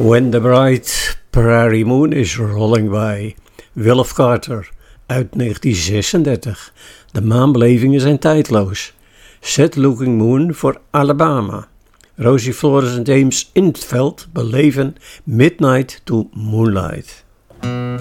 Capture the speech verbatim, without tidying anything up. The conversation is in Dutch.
When the Bright Prairie Moon is Rolling By, Wilf Carter uit negentien zesendertig. De maanbelevingen zijn tijdloos. Set Looking Moon voor Alabama. Rosie Flores en James Intveld beleven Midnight to Moonlight.